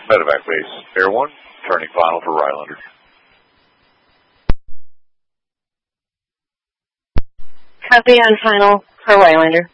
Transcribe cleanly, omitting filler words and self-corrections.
Medevac base. Air 1, turning final for Rylander. Copy on final for Rylander.